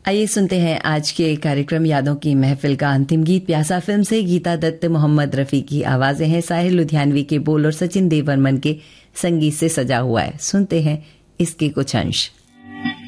आइए सुनते हैं आज के कार्यक्रम यादों की महफिल का अंतिम गीत। प्यासा फिल्म से गीता दत्त, मोहम्मद रफ़ी की आवाज़ें हैं, साहिल लुधियानवी के बोल और सचिन देव बर्मन के संगीत से सजा हुआ है। सुनते हैं इसके कुछ अंश।